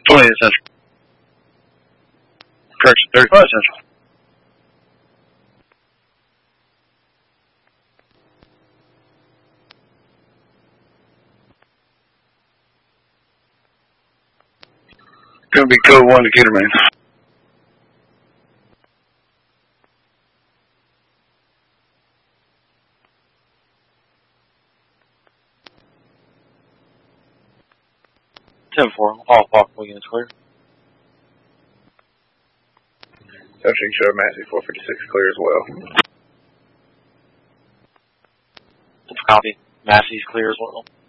20 Central. Correction, 35 Central. Going to be code 1 to Ketermain. All Falcon units clear. Touching show Massey 456 clear as well. Copy. Massey's clear as well.